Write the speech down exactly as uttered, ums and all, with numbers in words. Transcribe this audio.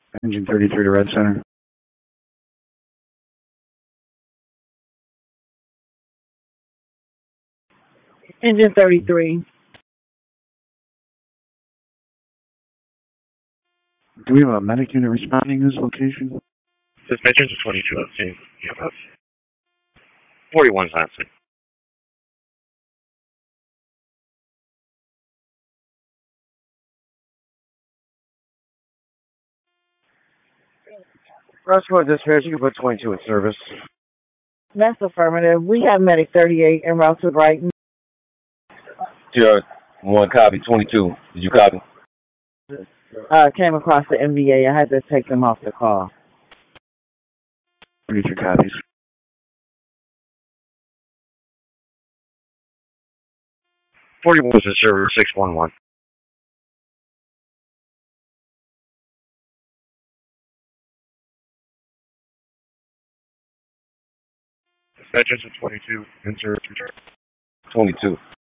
Engine thirty-three to Red Center. Engine thirty-three. Do we have a medic unit responding to this location? Dispatcher to twenty-two up to yeah, forty-one Johnson. Roscoe Dispatch, you can put twenty-two in service. That's affirmative. We have medic thirty-eight en route to Brighton. Sure. One copy, twenty-two. Did you copy? Uh, came across the M V A. I had to take them off the call. twenty-three copies. forty-one is in service, six one one. Dispatcher to twenty-two in service, return. twenty-two.